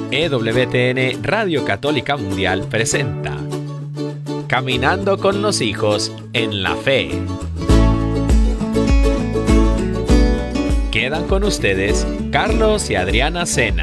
EWTN Radio Católica Mundial presenta Caminando con los hijos en la fe. Quedan con ustedes Carlos y Adriana Sena.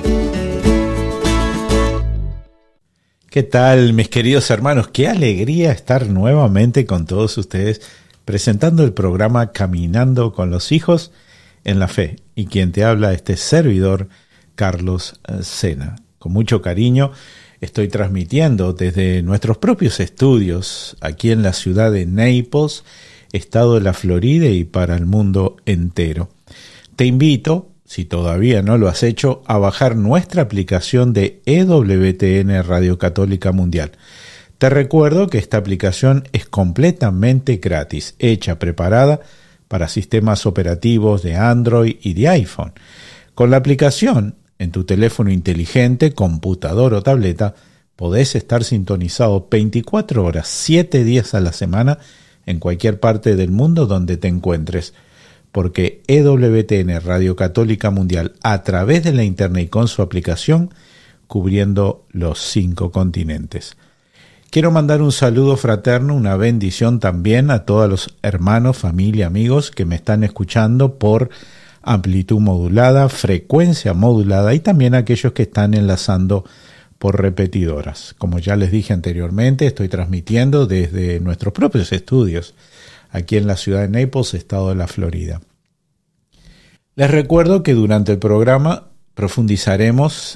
¿Qué tal, mis queridos hermanos? Qué alegría estar nuevamente con todos ustedes presentando el programa Caminando con los hijos en la fe. Y quien te habla, este servidor, Carlos Sena. Con mucho cariño estoy transmitiendo desde nuestros propios estudios aquí en la ciudad de Naples, estado de la Florida, y para el mundo entero. Te invito, si todavía no lo has hecho, a bajar nuestra aplicación de EWTN Radio Católica Mundial. Te recuerdo que esta aplicación es completamente gratis, hecha, preparada para sistemas operativos de Android y de iPhone. Con la aplicación en tu teléfono inteligente, computador o tableta, podés estar sintonizado 24 horas, 7 días a la semana, en cualquier parte del mundo donde te encuentres, porque EWTN Radio Católica Mundial, a través de la internet y con su aplicación, cubriendo los 5 continentes. Quiero mandar un saludo fraterno, una bendición también a todos los hermanos, familia, amigos que me están escuchando por amplitud modulada, frecuencia modulada, y también aquellos que están enlazando por repetidoras. Como ya les dije anteriormente, estoy transmitiendo desde nuestros propios estudios aquí en la ciudad de Naples, estado de la Florida. Les recuerdo que durante el programa profundizaremos